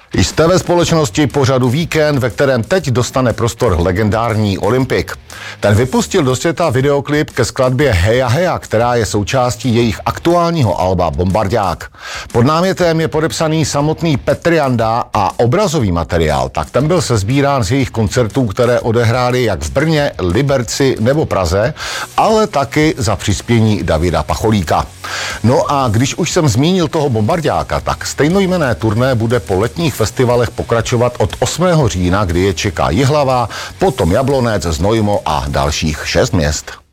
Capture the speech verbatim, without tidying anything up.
Jste ve společnosti pořadu Víkend, ve kterém teď dostane prostor legendární Olympik. Ten vypustil do světa videoklip ke skladbě Heja Heja, která je součástí jejich aktuálního alba Bombardák. Pod námětem je podepsaný samotný Petr Janda a obrazový materiál, tak ten byl sesbírán z jejich koncertů, které odehráli jak v Brně, Liberci nebo Praze, ale taky za přispění Davida Pacholíka. No a když už jsem zmínil toho Bombardáka, tak stejnojmenné turné bude po letních festivalech pokračovat od osmého října, kdy je čeká Jihlava, potom Jablonec, Znojmo a dalších šest měst.